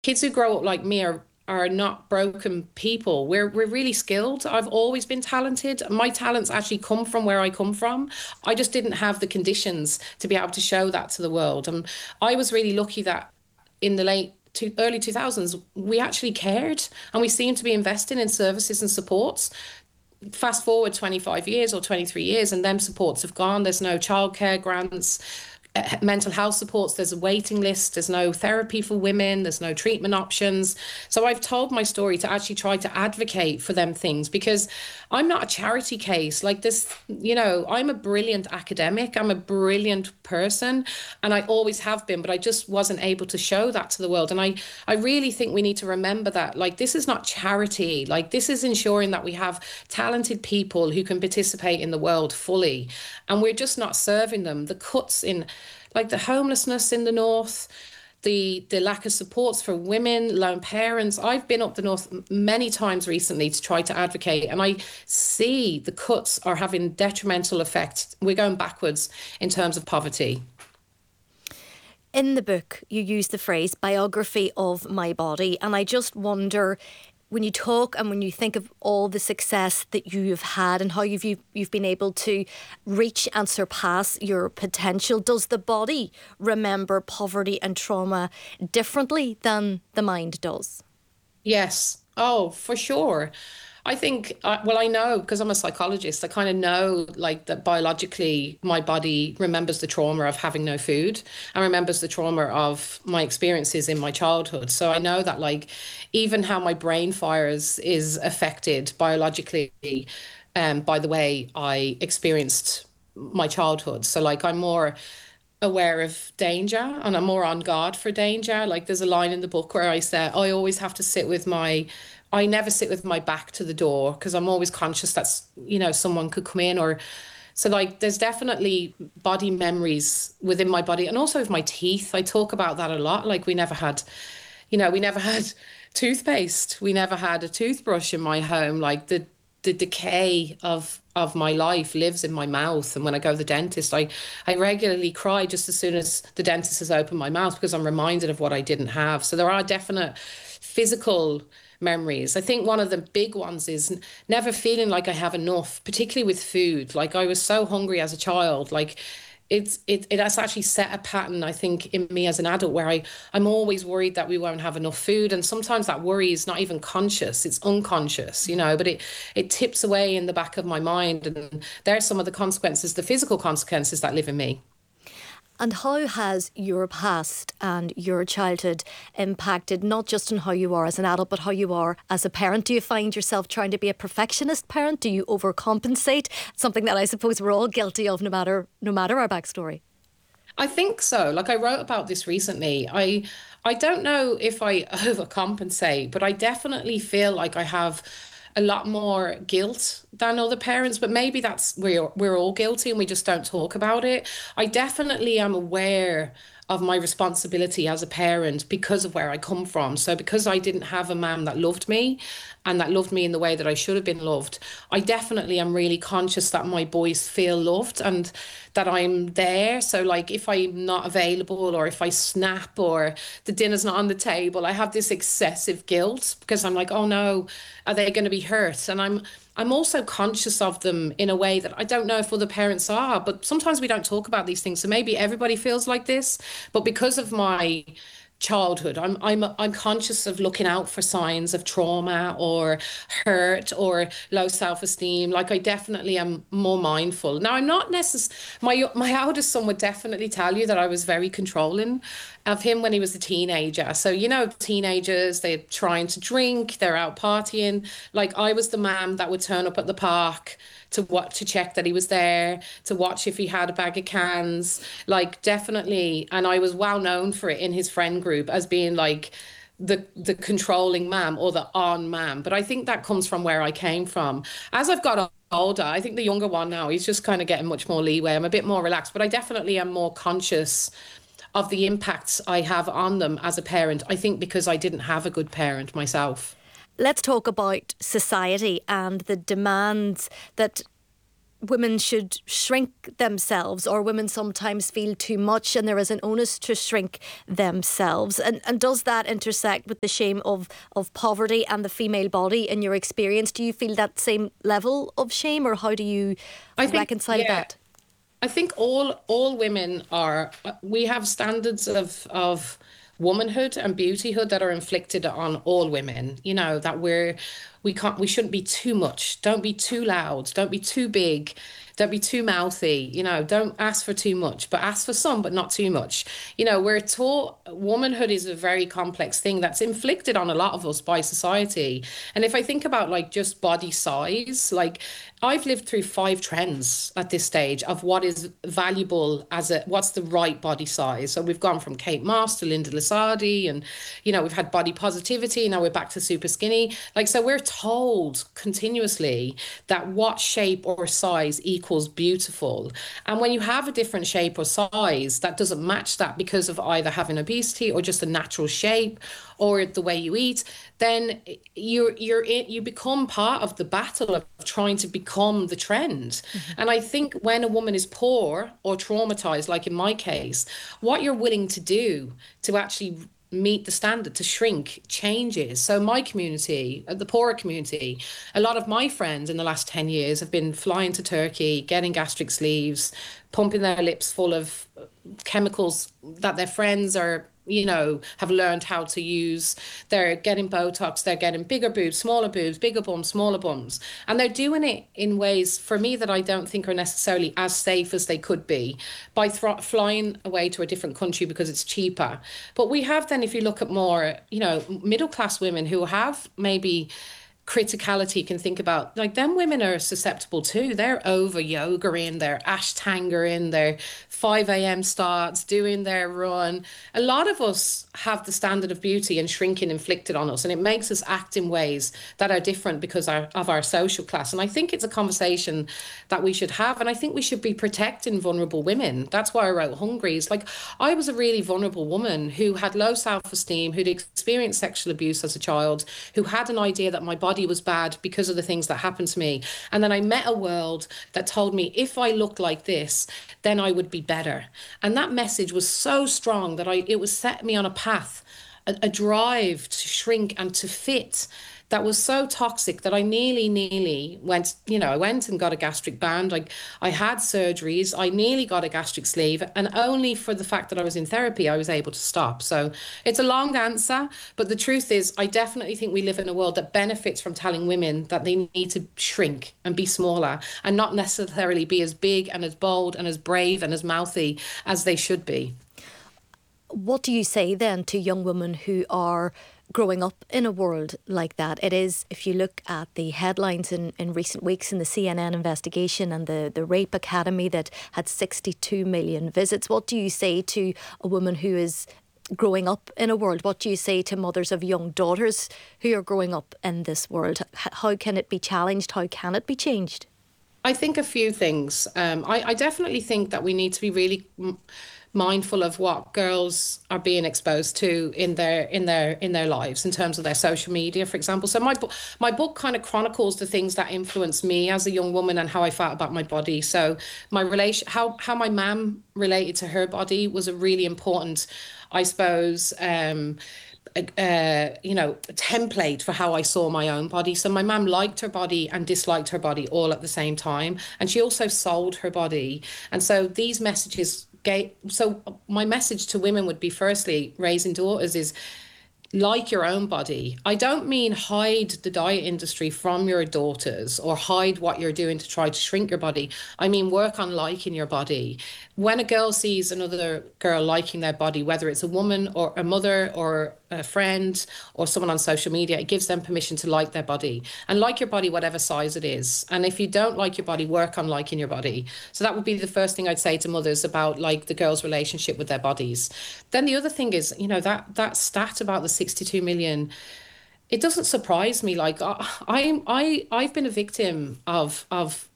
kids who grow up like me are not broken people. We're really skilled. I've always been talented. My talents actually come from where I come from. I just didn't have the conditions to be able to show that to the world. And I was really lucky that in the early 2000s, we actually cared and we seemed to be investing in services and supports. Fast forward 25 years or 23 years, and them supports have gone. There's no childcare grants, mental health supports, there's a waiting list, there's no therapy for women, there's no treatment options. So I've told my story to actually try to advocate for them things, because I'm not a charity case like this. I'm a brilliant academic, I'm a brilliant person, and I always have been, but I just wasn't able to show that to the world. And I really think we need to remember that, like, this is not charity, like, this is ensuring that we have talented people who can participate in the world fully, and we're just not serving them. The cuts in, like, the homelessness in the north, the lack of supports for women, lone parents. I've been up the north many times recently to try to advocate, and I see the cuts are having detrimental effects. We're going backwards in terms of poverty. In the book, you use the phrase biography of my body, and I just wonder, when you talk and when you think of all the success that you've had and how you've been able to reach and surpass your potential, does the body remember poverty and trauma differently than the mind does? Yes. Oh, for sure. I think, well, I know because I'm a psychologist, I kind of know, like, that biologically my body remembers the trauma of having no food and remembers the trauma of my experiences in my childhood. So I know that, like, even how my brain fires is affected biologically by the way I experienced my childhood. So, like, I'm more aware of danger and I'm more on guard for danger. Like, there's a line in the book where I say I always have to I never sit with my back to the door because I'm always conscious that, someone could come in. Or so, like, there's definitely body memories within my body, and also with my teeth. I talk about that a lot. Like, we never had toothpaste. We never had a toothbrush in my home. Like, the decay of my life lives in my mouth. And when I go to the dentist, I regularly cry just as soon as the dentist has opened my mouth, because I'm reminded of what I didn't have. So there are definite physical memories. I think one of the big ones is never feeling like I have enough, particularly with food. Like, I was so hungry as a child. Like, it has actually set a pattern, I think, in me as an adult, where I'm always worried that we won't have enough food. And sometimes that worry is not even conscious, it's unconscious, but it tips away in the back of my mind. And there are some of the consequences, the physical consequences that live in me. And how has your past and your childhood impacted not just on how you are as an adult, but how you are as a parent? Do you find yourself trying to be a perfectionist parent? Do you overcompensate? Something that I suppose we're all guilty of, no matter our backstory. I think so. Like, I wrote about this recently. I don't know if I overcompensate, but I definitely feel like I have a lot more guilt than other parents. But maybe that's, we're all guilty and we just don't talk about it. I definitely am aware of my responsibility as a parent because of where I come from. So because I didn't have a mum that loved me and that loved me in the way that I should have been loved, I definitely am really conscious that my boys feel loved and that I'm there. So, like, if I'm not available or if I snap or the dinner's not on the table, I have this excessive guilt because I'm like, oh no, are they going to be hurt? And I'm also conscious of them in a way that I don't know if other parents are, but sometimes we don't talk about these things. So maybe everybody feels like this, but because of my childhood, I'm conscious of looking out for signs of trauma or hurt or low self-esteem. Like, I definitely am more mindful. Now, I'm not necessarily, my eldest son would definitely tell you that I was very controlling of him when he was a teenager. So, teenagers, they're trying to drink, they're out partying. Like, I was the mum that would turn up at the park to check that he was there, to watch if he had a bag of cans. Like, definitely. And I was well known for it in his friend group as being like the controlling mum or the on mum. But I think that comes from where I came from. As I've got older, I think the younger one now, he's just kind of getting much more leeway. I'm a bit more relaxed, but I definitely am more conscious of the impacts I have on them as a parent. I think because I didn't have a good parent myself. Let's talk about society and the demands that women should shrink themselves, or women sometimes feel too much and there is an onus to shrink themselves. And does that intersect with the shame of poverty and the female body in your experience? Do you feel that same level of shame, or how do you I think, reconcile yeah, that? I think all women are, we have standards of womanhood and beautyhood that are inflicted on all women, you know, that we shouldn't be too much. Don't be too loud. Don't be too big. Don't be too mouthy. You know, don't ask for too much, but ask for some, but not too much. You know, we're taught womanhood is a very complex thing that's inflicted on a lot of us by society. And if I think about like just body size, like I've lived through five trends at this stage of what is valuable what's the right body size. So we've gone from Kate Moss to Linda Lusardi, and you know, we've had body positivity, now we're back to super skinny. Like, so we're told continuously that what shape or size equals beautiful. And when you have a different shape or size that doesn't match that because of either having obesity or just a natural shape or the way you eat, then you become part of the battle of trying to become the trend. And I think when a woman is poor or traumatized, like in my case, what you're willing to do to actually meet the standard to shrink changes. So my community, the poorer community, a lot of my friends in the last 10 years have been flying to Turkey, getting gastric sleeves, pumping their lips full of chemicals that their friends are, you know, have learned how to use. They're getting Botox, they're getting bigger boobs, bigger bums, smaller bums. And they're doing it in ways, for me, that I don't think are necessarily as safe as they could be by flying away to a different country because it's cheaper. But we have then, if you look at more, you know, middle class women who have maybe criticality, can think about like them women are susceptible too. They're over yoga in, they're ashtanga in, their 5 a.m. starts doing their run. A lot of us have the standard of beauty and shrinking inflicted on us, and it makes us act in ways that are different because of our social class. And I think it's a conversation that we should have, and I think we should be protecting vulnerable women. That's why I wrote Hungry. Like, I was a really vulnerable woman who had low self-esteem, who'd experienced sexual abuse as a child, who had an idea that my body was bad because of the things that happened to me. And then I met a world that told me if I looked like this, then I would be better. And that message was so strong that it was set me on a path, a drive to shrink and to fit, that was so toxic that I nearly went, you know, I went and got a gastric band. I had surgeries. I nearly got a gastric sleeve. And only for the fact that I was in therapy, I was able to stop. So it's a long answer. But the truth is, I definitely think we live in a world that benefits from telling women that they need to shrink and be smaller and not necessarily be as big and as bold and as brave and as mouthy as they should be. What do you say then to young women who are growing up in a world like that? It is, if you look at the headlines in recent weeks in the CNN investigation and the Rape Academy that had 62 million visits, what do you say to a woman who is growing up in a world? What do you say to mothers of young daughters who are growing up in this world? How can it be challenged? How can it be changed? I think a few things. I definitely think that we need to be really mindful of what girls are being exposed to in their lives in terms of their social media, for example. So my book kind of chronicles the things that influenced me as a young woman and how I felt about my body. So my relation, how my mum related to her body was a really important, I suppose, you know, template for how I saw my own body. So my mum liked her body and disliked her body all at the same time, and she also sold her body. And so these messages gave. So my message to women would be, firstly, raising daughters is like your own body. I don't mean hide the diet industry from your daughters or hide what you're doing to try to shrink your body. I mean, work on liking your body. When a girl sees another girl liking their body, whether it's a woman or a mother or a friend or someone on social media, it gives them permission to like their body and like your body, whatever size it is. And if you don't like your body, work on liking your body. So that would be the first thing I'd say to mothers about like the girls' relationship with their bodies. Then the other thing is, you know, that stat about the 62 million, it doesn't surprise me. Like I've been a victim of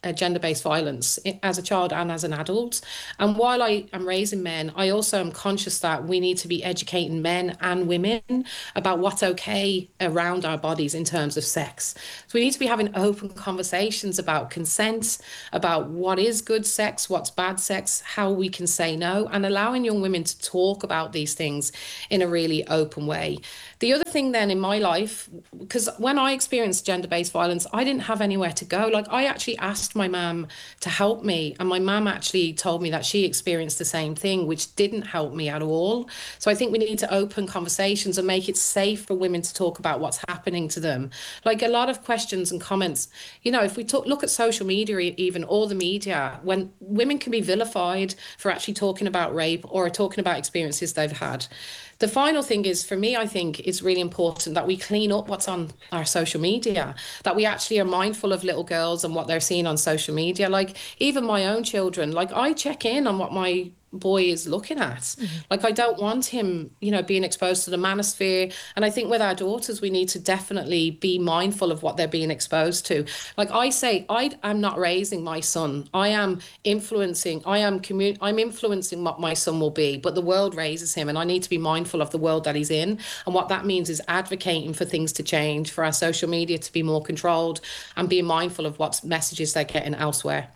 gender-based violence as a child and as an adult. And while I am raising men, I also am conscious that we need to be educating men and women about what's okay around our bodies in terms of sex. So we need to be having open conversations about consent, about what is good sex, what's bad sex, how we can say no, and allowing young women to talk about these things in a really open way. The other thing then in my life, because when I experienced gender-based violence, I didn't have anywhere to go. Like I actually asked my mum to help me, and my mum actually told me that she experienced the same thing, which didn't help me at all. So I think we need to open conversations and make it safe for women to talk about what's happening to them. Like a lot of questions and comments, if we look at social media, even or the media, when women can be vilified for actually talking about rape or talking about experiences they've had. The final thing is, for me, I think it's really important that we clean up what's on our social media, that we actually are mindful of little girls and what they're seeing on social media. Like even my own children, like I check in on what my boy is looking at. Mm-hmm. Like I don't want him, being exposed to the manosphere. And I think with our daughters, we need to definitely be mindful of what they're being exposed to. Like I say, I'm not raising my son. I'm influencing what my son will be, but the world raises him, and I need to be mindful of the world that he's in. And what that means is advocating for things to change, for our social media to be more controlled, and being mindful of what messages they're getting elsewhere.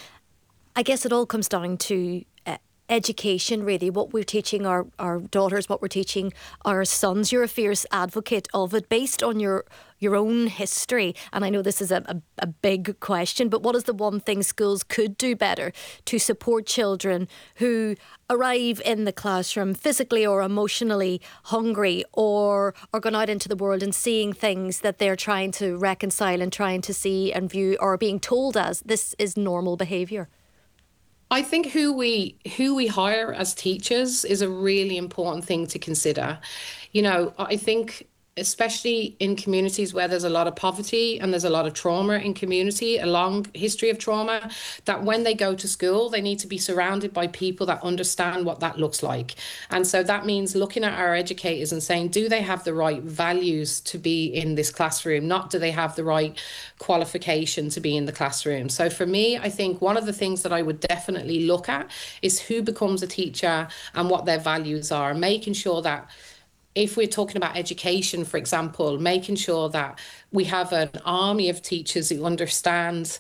I guess it all comes down to education, really, what we're teaching our daughters, what we're teaching our sons. You're a fierce advocate of it based on your own history. And I know this is a big question, but what is the one thing schools could do better to support children who arrive in the classroom physically or emotionally hungry, or are going out into the world and seeing things that they're trying to reconcile and trying to see and view, or being told as this is normal behaviour? I think who we hire as teachers is a really important thing to consider. I think especially in communities where there's a lot of poverty and there's a lot of trauma in community, a long history of trauma, that when they go to school, they need to be surrounded by people that understand what that looks like. And so that means looking at our educators and saying, do they have the right values to be in this classroom? Not do they have the right qualification to be in the classroom? So for me, I think one of the things that I would definitely look at is who becomes a teacher and what their values are, making sure that if we're talking about education, for example, making sure that we have an army of teachers who understand,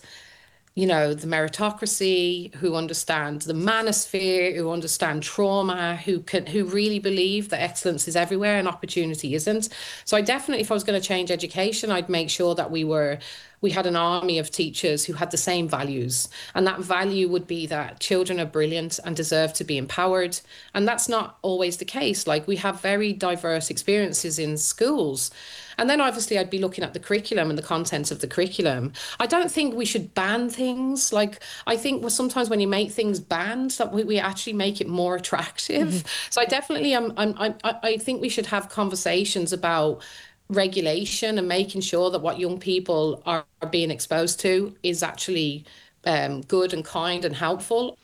the meritocracy, who understand the manosphere, who understand trauma, who really believe that excellence is everywhere and opportunity isn't. So I definitely, if I was going to change education, I'd make sure that we had an army of teachers who had the same values. And that value would be that children are brilliant and deserve to be empowered. And that's not always the case. Like we have very diverse experiences in schools. And then obviously I'd be looking at the curriculum and the contents of the curriculum. I don't think we should ban things. Like I think sometimes when you make things banned, that we actually make it more attractive. Mm-hmm. So I definitely I think we should have conversations about regulation and making sure that what young people are being exposed to is actually good and kind and helpful.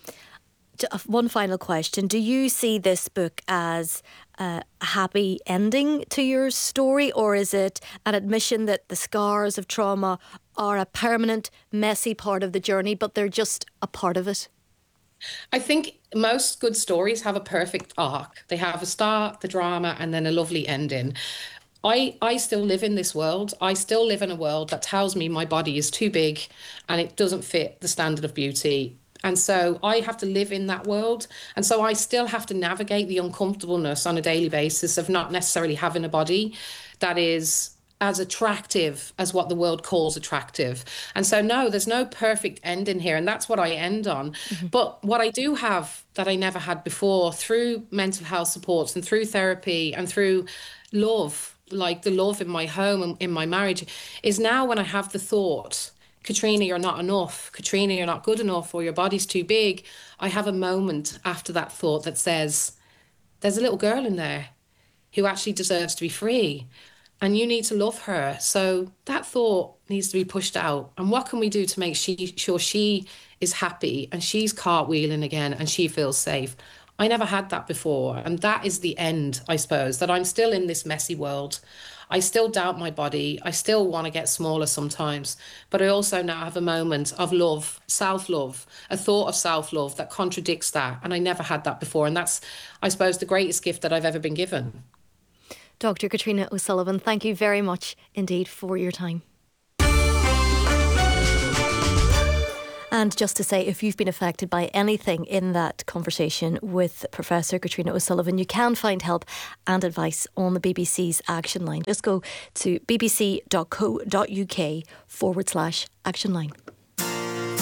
One final question. Do you see this book as a happy ending to your story, or is it an admission that the scars of trauma are a permanent, messy part of the journey, but they're just a part of it? I think most good stories have a perfect arc. They have a start, the drama, and then a lovely ending. I still live in this world. I still live in a world that tells me my body is too big and it doesn't fit the standard of beauty. And so I have to live in that world. And so I still have to navigate the uncomfortableness on a daily basis of not necessarily having a body that is as attractive as what the world calls attractive. And so, no, there's no perfect ending here. And that's what I end on. Mm-hmm. But what I do have that I never had before through mental health supports and through therapy and through love, like the love in my home and in my marriage, is now when I have the thought, Katrina, you're not enough. Katrina, you're not good enough, or your body's too big. I have a moment after that thought that says, there's a little girl in there who actually deserves to be free. And you need to love her. So that thought needs to be pushed out. And what can we do to make sure she is happy and she's cartwheeling again and she feels safe? I never had that before. And that is the end, I suppose, that I'm still in this messy world. I still doubt my body. I still want to get smaller sometimes. But I also now have a moment of love, self love, a thought of self love that contradicts that. And I never had that before. And that's, I suppose, the greatest gift that I've ever been given. Dr. Katrina O'Sullivan, thank you very much indeed for your time. And just to say, if you've been affected by anything in that conversation with Professor Katrina O'Sullivan, you can find help and advice on the BBC's Action Line. Just go to bbc.co.uk/Action Line.